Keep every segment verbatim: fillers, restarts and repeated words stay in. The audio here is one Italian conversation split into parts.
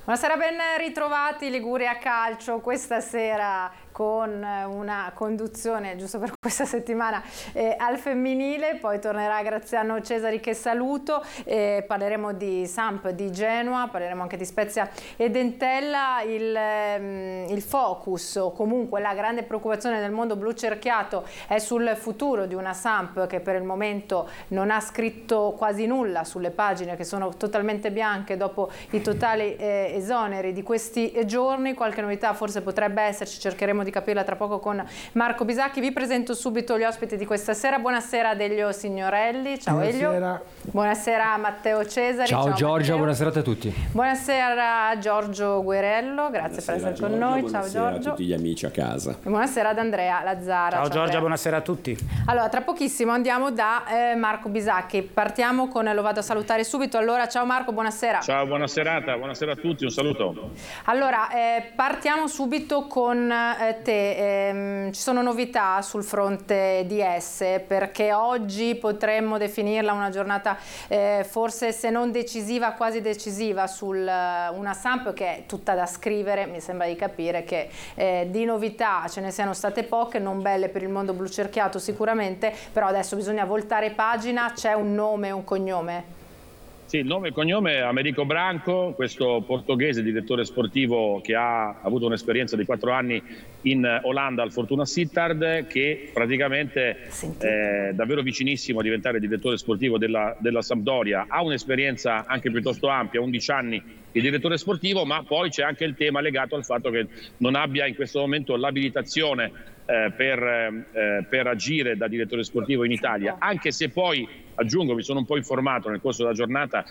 Buonasera, ben ritrovati Liguria Calcio questa sera con una conduzione, giusto per questa settimana, eh, al femminile. Poi tornerà Graziano Cesari, che saluto, eh, parleremo di Samp, di Genoa, parleremo anche di Spezia e Entella. Il, ehm, il focus, o comunque la grande preoccupazione del mondo blu cerchiato, è sul futuro di una Samp che per il momento non ha scritto quasi nulla sulle pagine, che sono totalmente bianche dopo i totali eh, esoneri di questi giorni. Qualche novità forse potrebbe esserci, cercheremo di capirla tra poco con Marco Bisacchi. Vi presento subito gli ospiti di questa sera. Buonasera a Delio Signorelli. Ciao Buonasera. Elio. Buonasera a Matteo Cesari. Ciao, ciao Giorgia, Matteo. Buonasera a tutti. Buonasera a Giorgio Guerello, grazie Buonasera, per essere Giorgio. con noi. Buonasera Ciao Giorgio. a tutti gli amici a casa. E buonasera ad Andrea Lazzara. Ciao, Ciao Giorgia, Andrea. buonasera a tutti. Allora, tra pochissimo andiamo da eh, Marco Bisacchi. Partiamo con, lo vado a salutare subito. Allora, ciao Marco, buonasera. Ciao, buona serata, buonasera a tutti, un saluto. Allora, eh, partiamo subito con eh, te. Eh, ci sono novità sul fronte di esse, perché oggi potremmo definirla una giornata eh, forse, se non decisiva, quasi decisiva sul uh, una Samp che è tutta da scrivere. Mi sembra di capire che eh, di novità ce ne siano state poche, non belle per il mondo blu cerchiato sicuramente, però adesso bisogna voltare pagina. C'è un nome e un cognome? Sì, il nome e cognome è Americo Branco, questo portoghese direttore sportivo che ha avuto un'esperienza di quattro anni in Olanda al Fortuna Sittard, che praticamente è davvero vicinissimo a diventare direttore sportivo della, della Sampdoria. Ha un'esperienza anche piuttosto ampia, undici anni di direttore sportivo, ma poi c'è anche il tema legato al fatto che non abbia in questo momento l'abilitazione eh, per, eh, per agire da direttore sportivo in Italia, anche se poi, aggiungo, mi sono un po' informato nel corso della giornata,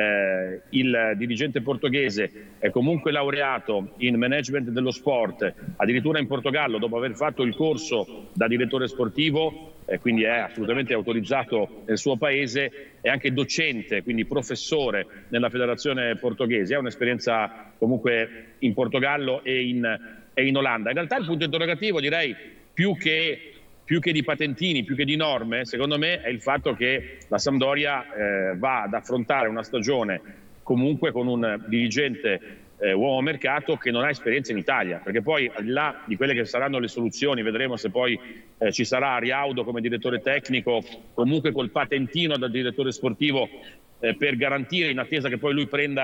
eh, il dirigente portoghese è comunque laureato in management dello sport, addirittura in Portogallo, dopo aver fatto il corso da direttore sportivo, eh, quindi è assolutamente autorizzato nel suo paese, è anche docente, quindi professore nella federazione portoghese, ha un'esperienza comunque in Portogallo e in, e in Olanda. In realtà il punto interrogativo, direi, più che più che di patentini, più che di norme, secondo me è il fatto che la Sampdoria eh, va ad affrontare una stagione comunque con un dirigente eh, uomo mercato che non ha esperienza in Italia, perché poi al di là di quelle che saranno le soluzioni, vedremo se poi eh, ci sarà Riaudo come direttore tecnico, comunque col patentino da direttore sportivo eh, per garantire, in attesa che poi lui prenda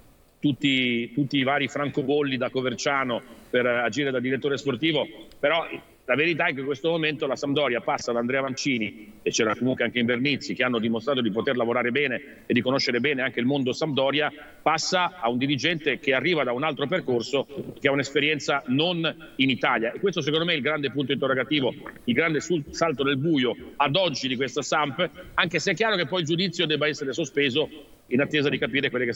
tutti, tutti i vari francobolli da Coverciano per agire da direttore sportivo. Però la verità è che in questo momento la Sampdoria passa da Andrea Mancini, e c'era comunque anche Invernizzi, che hanno dimostrato di poter lavorare bene e di conoscere bene anche il mondo Sampdoria, passa a un dirigente che arriva da un altro percorso, che ha un'esperienza non in Italia. E questo secondo me è il grande punto interrogativo, il grande salto nel buio ad oggi di questa Samp, anche se è chiaro che poi il giudizio debba essere sospeso in attesa di capire quelle che